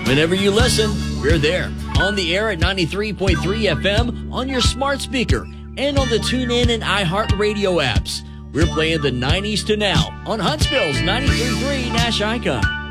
Whenever you listen, we're there. On the air at 93.3 FM, on your smart speaker, and on the TuneIn and iHeartRadio apps. We're playing the 90s to now on Huntsville's 93.3 Nash Icon.